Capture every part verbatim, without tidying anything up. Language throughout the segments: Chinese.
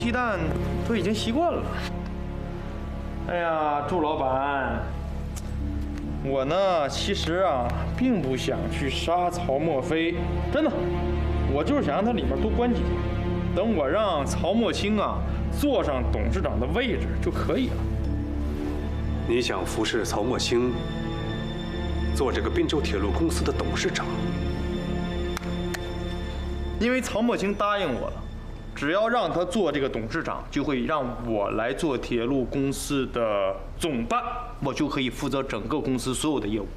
鸡蛋都已经习惯了。哎呀，祝老板，我呢其实啊并不想去杀曹墨飞，真的，我就是想让他里面多关几天，等我让曹墨清啊坐上董事长的位置就可以了。 你想服侍曹墨清做这个滨州铁路公司的董事长？ 因为曹墨清答应我了，只要让他做这个董事长，就会让我来做铁路公司的总办，我就可以负责整个公司所有的业务。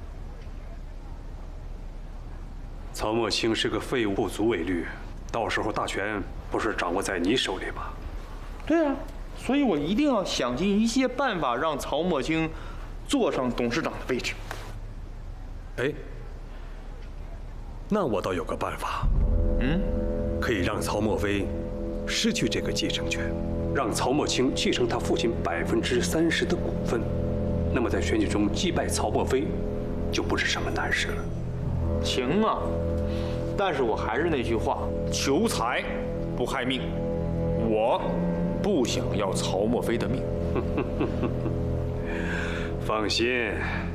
曹墨清是个废物，不足为虑，到时候大权不是掌握在你手里吗？ 对啊，所以我一定要想尽一切办法让曹墨清坐上董事长的位置。 哎，那我倒有个办法。 嗯， 可以让曹墨飞失去这个继承权，让曹墨清继承他父亲百分之三十的股份。那么在选举中击败曹墨飞，就不是什么难事了。 行啊，但是我还是那句话，求财不害命。我不想要曹墨飞的命。 放心，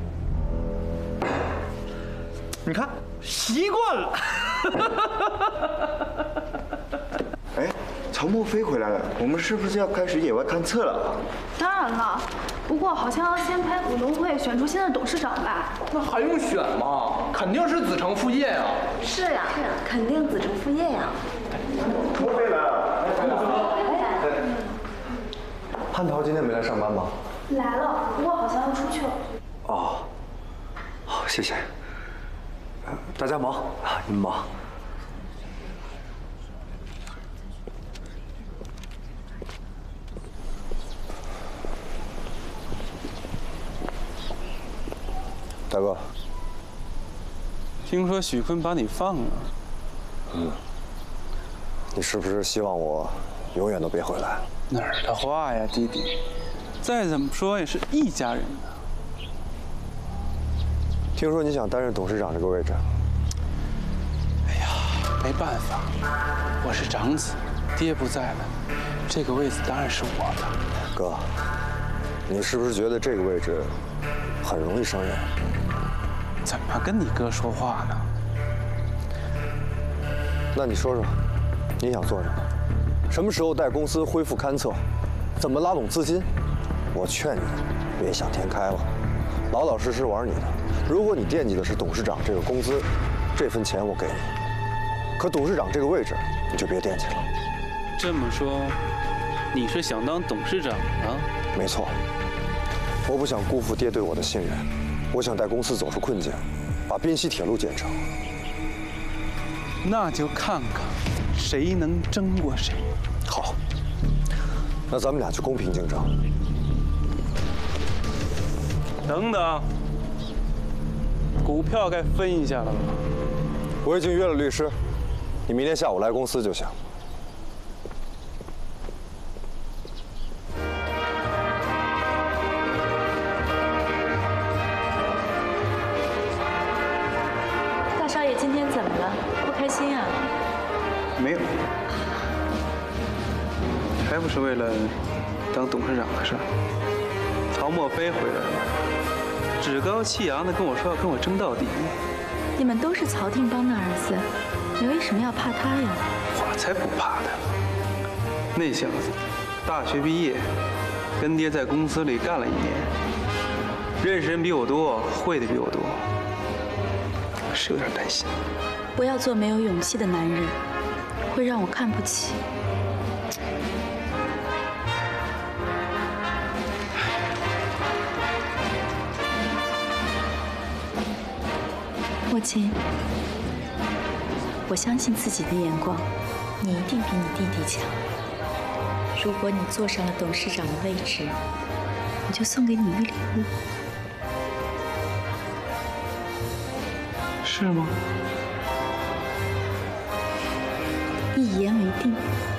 你看，习惯了。 哎，曹墨飞回来了，我们是不是要开始野外勘测了？ 当然了，不过好像要先开股东会，选出新的董事长吧？ 那还用选吗？肯定是子承父业呀！ 是呀，是呀，肯定子承父业呀。 墨飞来了，汉涛今天没来上班吗？ 来了，不过好像要出去了。 哦，好，谢谢。大家忙啊，你们忙。大哥， 听说许坤把你放了。 嗯，你是不是希望我永远都别回来？ 哪儿的话呀，弟弟，再怎么说也是一家人呢。 听说你想担任董事长这个位置？ 哎呀，没办法，我是长子，爹不在了，这个位子当然是我的。 哥，你是不是觉得这个位置很容易胜任？ 怎么跟你哥说话呢？ 那你说说，你想做什么？什么时候带公司恢复勘测？怎么拉拢资金？我劝你别想天开了，老老实实玩你的。如果你惦记的是董事长这个工资，这份钱我给你；可董事长这个位置，你就别惦记了。 这么说，你是想当董事长啊？ 没错，我不想辜负爹对我的信任，我想带公司走出困境，把滨西铁路建成。 那就看看谁能争过谁。 好，那咱们俩就公平竞争。 等等，股票该分一下了吧？ 我已经约了律师，你明天下午来公司就行。 大少爷今天怎么了？不开心啊？ 没有，还不是为了当董事长的事儿。曹墨飞回来了，趾高气扬的跟我说要跟我争到底。 你们都是曹定邦的儿子，你为什么要怕他呀？ 我才不怕他！那小子大学毕业，跟爹在公司里干了一年，认识人比我多，会的比我多，是有点担心。 不要做没有勇气的男人，会让我看不起。墨清，我相信自己的眼光，你一定比你弟弟强。如果你坐上了董事长的位置，我就送给你一个礼物。 是吗？ 一言为定。